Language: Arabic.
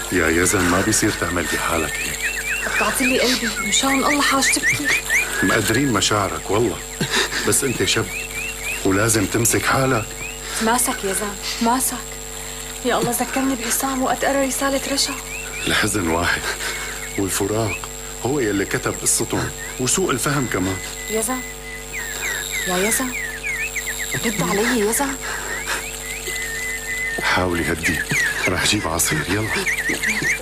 يا يزن ما بيصير تعمل بحالك هيك. بتعطيلي قلبي مشان الله حاج تبكي. مقدرين مشاعرك والله، بس انت شب ولازم تمسك حالك. تماسك يا زلمة تماسك. يا الله ذكرني بعصام وقت قرا رسالة رشا. الحزن واحد والفراق هو يلي كتب قصتهم وسوء الفهم كمان. يا زلمة يا زلمة رد علي يا زلمة. حاولي هدي، رح جيب عصير يلا.